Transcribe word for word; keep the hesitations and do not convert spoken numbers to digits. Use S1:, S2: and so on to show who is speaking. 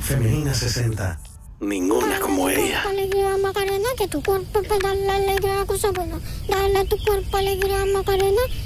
S1: Femenina sesenta. Ninguna como ella.
S2: Alegría Macarena, que tu cuerpo para dar la alegría a cosa buena. Dale a tu cuerpo alegría Macarena,